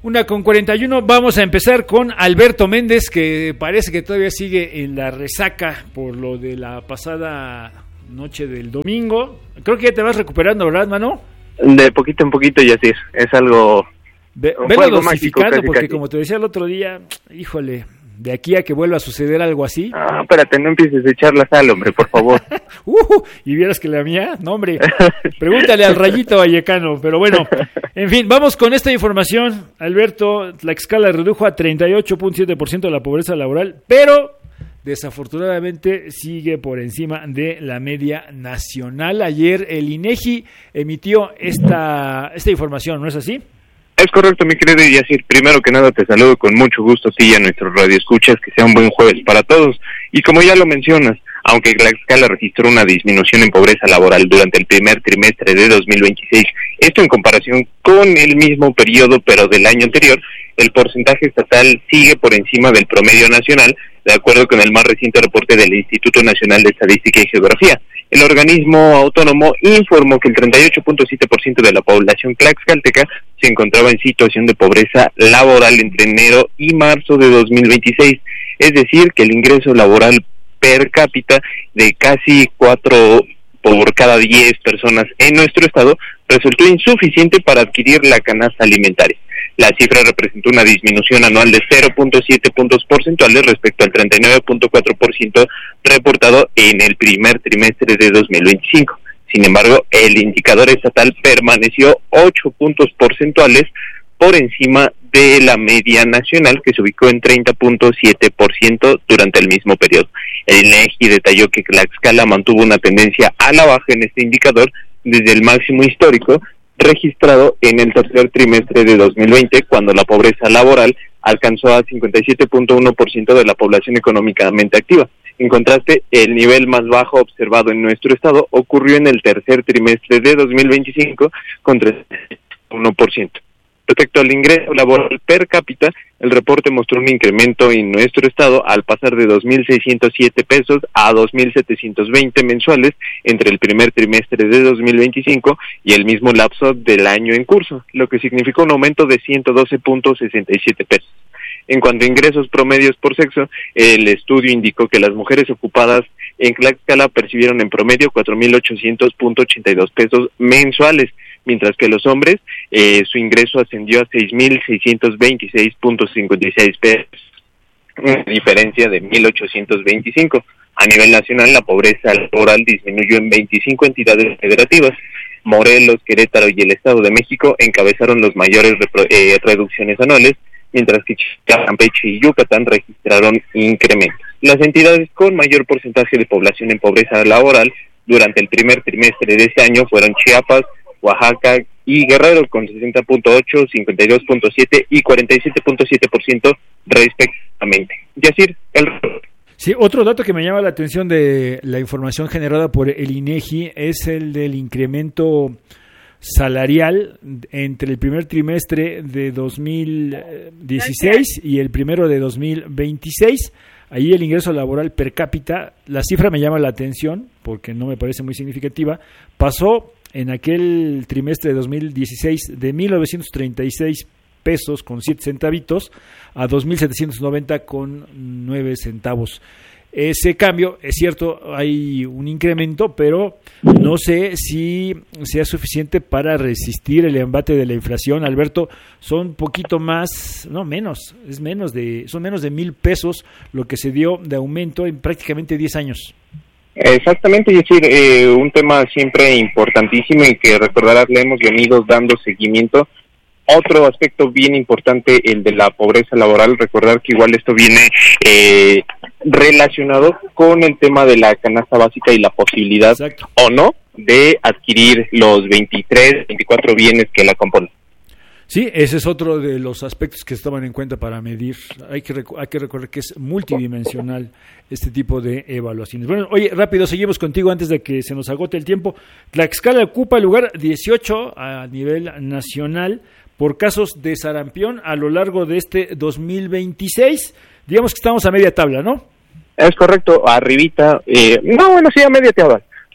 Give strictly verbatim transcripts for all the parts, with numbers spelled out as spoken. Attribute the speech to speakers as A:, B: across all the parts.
A: Una con cuarenta y uno, vamos a empezar con Alberto Méndez, que parece que todavía sigue en la resaca por lo de la pasada noche del domingo. Creo que ya te vas recuperando, ¿verdad, mano?
B: De poquito en poquito, ya sí, es algo...
A: Ve, velo dosificando, mágico, porque casi. Como te decía el otro día, híjole, de aquí a que vuelva a suceder algo así...
B: Ah, espérate, no empieces a echar la sal, hombre, por favor.
A: uh, y vieras que la mía, no, hombre, pregúntale al Rayito Vallecano, pero bueno, en fin, vamos con esta información. Alberto, Tlaxcala redujo a treinta y ocho punto siete por ciento de la pobreza laboral, pero desafortunadamente sigue por encima de la media nacional. Ayer el INEGI emitió esta, esta información, ¿no es así?
B: Es correcto, mi querido Yacir. Primero que nada te saludo con mucho gusto a ti y a nuestros radioescuchas, que sea un buen jueves para todos. Y como ya lo mencionas, aunque Tlaxcala registró una disminución en pobreza laboral durante el primer trimestre de dos mil veintiséis, esto en comparación con el mismo periodo pero del año anterior, el porcentaje estatal sigue por encima del promedio nacional, de acuerdo con el más reciente reporte del Instituto Nacional de Estadística y Geografía. El organismo autónomo informó que el treinta y ocho punto siete por ciento de la población tlaxcalteca se encontraba en situación de pobreza laboral entre enero y marzo de dos mil veintiséis, es decir, que el ingreso laboral per cápita de casi cuatro por cada diez personas en nuestro estado resultó insuficiente para adquirir la canasta alimentaria. La cifra representó una disminución anual de cero punto siete puntos porcentuales respecto al treinta y nueve punto cuatro por ciento reportado en el primer trimestre de dos mil veinticinco. Sin embargo, el indicador estatal permaneció ocho puntos porcentuales por encima de la media nacional, que se ubicó en treinta punto siete por ciento durante el mismo periodo. El INEGI detalló que Tlaxcala mantuvo una tendencia a la baja en este indicador desde el máximo histórico registrado en el tercer trimestre de dos mil veinte, cuando la pobreza laboral alcanzó a cincuenta y siete punto uno por ciento de la población económicamente activa. En contraste, el nivel más bajo observado en nuestro estado ocurrió en el tercer trimestre de dos mil veinticinco, con treinta y uno por ciento. Respecto al ingreso laboral per cápita, el reporte mostró un incremento en nuestro estado al pasar de dos mil seiscientos siete pesos a dos mil setecientos veinte mensuales entre el primer trimestre de dos mil veinticinco y el mismo lapso del año en curso, lo que significó un aumento de ciento doce punto sesenta y siete pesos. En cuanto a ingresos promedios por sexo, el estudio indicó que las mujeres ocupadas en Tlaxcala percibieron en promedio cuatro mil ochocientos punto ochenta y dos pesos mensuales, mientras que los hombres, eh, su ingreso ascendió a seis mil seiscientos veintiséis punto cincuenta y seis pesos, una diferencia de mil ochocientos veinticinco. A nivel nacional, la pobreza laboral disminuyó en veinticinco entidades federativas. Morelos, Querétaro y el Estado de México encabezaron los mayores repro- eh, reducciones anuales, mientras que Chiapas, Campeche y Yucatán registraron incrementos. Las entidades con mayor porcentaje de población en pobreza laboral durante el primer trimestre de ese año fueron Chiapas, Oaxaca y Guerrero, con sesenta punto ocho, cincuenta y dos punto siete y cuarenta y siete punto siete por ciento respectivamente. Yacir, el...
A: Sí, otro dato que me llama la atención de la información generada por el INEGI es el del incremento salarial entre el primer trimestre de dos mil dieciséis y el primero de dos mil veintiséis. Ahí el ingreso laboral per cápita, la cifra me llama la atención porque no me parece muy significativa, pasó en aquel trimestre de dos mil dieciséis de mil novecientos treinta y seis pesos con siete centavitos a dos mil setecientos noventa con nueve centavos. Ese cambio, es cierto, hay un incremento, pero no sé si sea suficiente para resistir el embate de la inflación. Alberto, son poquito más, no menos, es menos de, son menos de mil pesos lo que se dio de aumento en prácticamente diez años.
B: Exactamente, es decir, eh, un tema siempre importantísimo y que recordarás le hemos venido dando seguimiento. Otro aspecto bien importante, el de la pobreza laboral, recordar que igual esto viene eh, relacionado con el tema de la canasta básica y la posibilidad, exacto, o no de adquirir los veintitrés, veinticuatro bienes que la componen.
A: Sí, ese es otro de los aspectos que se toman en cuenta para medir. Hay que rec- hay que recordar que es multidimensional este tipo de evaluaciones. Bueno, oye, rápido, seguimos contigo antes de que se nos agote el tiempo. Tlaxcala ocupa el lugar dieciocho a nivel nacional por casos de sarampión a lo largo de este dos mil veintiséis. Digamos que estamos a media tabla, ¿no?
B: Es correcto, arribita, eh, no, bueno, sí, a media tabla.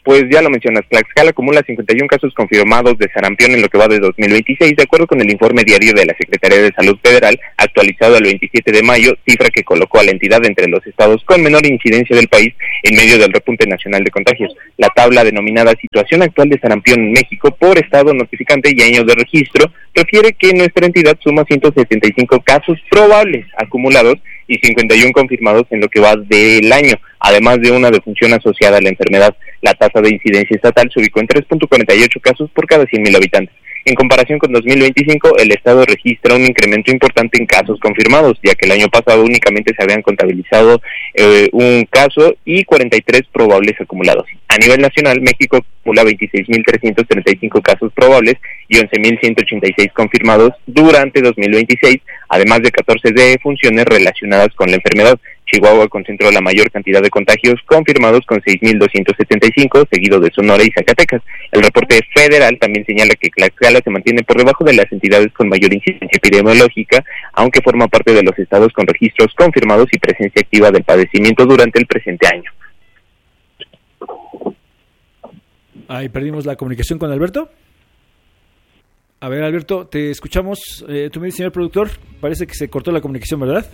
B: pues ya lo mencionas, Tlaxcala acumula cincuenta y uno casos confirmados de sarampión en lo que va de dos mil veintiséis, de acuerdo con el informe diario de la Secretaría de Salud Federal, actualizado el veintisiete de mayo, cifra que colocó a la entidad entre los estados con menor incidencia del país en medio del repunte nacional de contagios. La tabla denominada Situación Actual de Sarampión en México por estado notificante y año de registro refiere que nuestra entidad suma ciento setenta y cinco casos probables acumulados y cincuenta y uno confirmados en lo que va del año, además de una defunción asociada a la enfermedad. La tasa de incidencia estatal se ubicó en tres punto cuarenta y ocho casos por cada cien mil habitantes. En comparación con dos mil veinticinco, el estado registra un incremento importante en casos confirmados, ya que el año pasado únicamente se habían contabilizado eh, un caso y cuarenta y tres probables acumulados. A nivel nacional, México acumula veintiséis mil trescientos treinta y cinco casos probables y once mil ciento ochenta y seis confirmados durante dos mil veintiséis, además de catorce defunciones relacionadas con la enfermedad. Chihuahua concentró la mayor cantidad de contagios confirmados con seis mil doscientos setenta y cinco, seguido de Sonora y Zacatecas. El reporte federal también señala que Tlaxcala se mantiene por debajo de las entidades con mayor incidencia epidemiológica, aunque forma parte de los estados con registros confirmados y presencia activa del padecimiento durante el presente año.
A: Ahí perdimos la comunicación con Alberto. A ver, Alberto, te escuchamos. Eh, tú me dices, señor productor, parece que se cortó la comunicación, ¿verdad?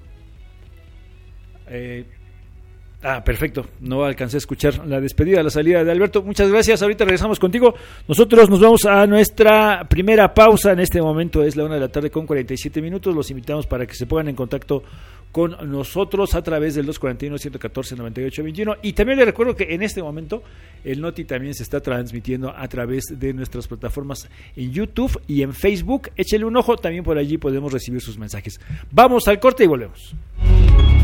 A: Eh, ah, perfecto, no alcancé a escuchar la despedida, la salida de Alberto. Muchas gracias, ahorita regresamos contigo. Nosotros nos vamos a nuestra primera pausa. En este momento es la una de la tarde con cuarenta y siete minutos. Los invitamos para que se pongan en contacto con nosotros a través del dos cuatro uno, uno cuatro, nueve ocho dos uno. Y también les recuerdo que en este momento el Noti también se está transmitiendo a través de nuestras plataformas en YouTube y en Facebook. Échele un ojo, también por allí podemos recibir sus mensajes. Vamos al corte y volvemos.